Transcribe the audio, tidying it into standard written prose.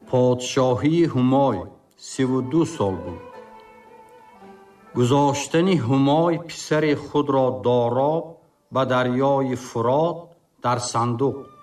پادشاهی همای 32 سال بود. گذاشتن همای پسر خود را دارا به دریای فرات در صندوق